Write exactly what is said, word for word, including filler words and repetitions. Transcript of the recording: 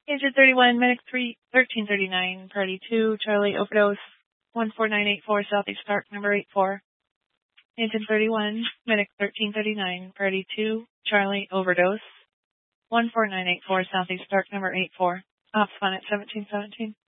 Agent thirty-one, Medic three, thirteen thirty-nine, Party two, Charlie Overdose, one four nine eight four, Southeast Park, number eight four. Agent thirty-one, Medic thirteen thirty-nine, Party two, Charlie Overdose, one four nine eight four, Southeast Park, number eight four. Ops one at seventeen seventeen.